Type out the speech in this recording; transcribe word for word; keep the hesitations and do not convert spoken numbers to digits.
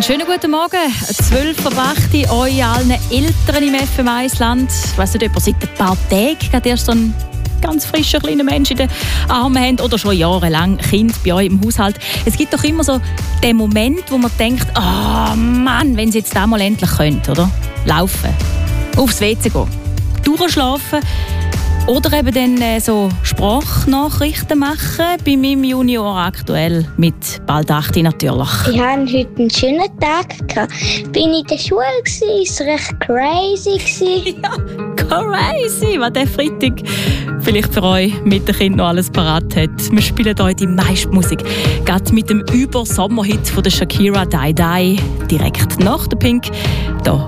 Schönen guten Morgen, zwölf vor acht, euch allen Eltern im F M eins Land. Ich weiss nicht, ob ihr seit ein paar Tagen gerade erst so einen ganz frischen kleinen Menschen in den Armen habt oder schon jahrelang Kind bei euch im Haushalt. Es gibt doch immer so den Moment, wo man denkt, oh Mann, wenn sie jetzt da mal endlich könnt, oder? Laufen, aufs W C gehen, durchschlafen. Oder eben dann äh, so Sprachnachrichten machen, bei meinem Junior aktuell mit bald acht natürlich. Ich hatte heute einen schönen Tag. Ich war in der Schule, es war recht crazy. Ja, crazy, was der Freitag vielleicht für euch mit den Kindern noch alles parat hat. Wir spielen heute die meiste Musik. Gerade mit dem Über-Sommerhit von der Shakira «Die Die» direkt nach der Pink. Hier